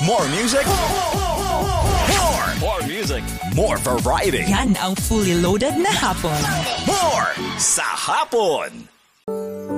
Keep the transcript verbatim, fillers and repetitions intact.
More music. More. More music. More variety. Yan ang fully loaded na hapon. More sa hapon.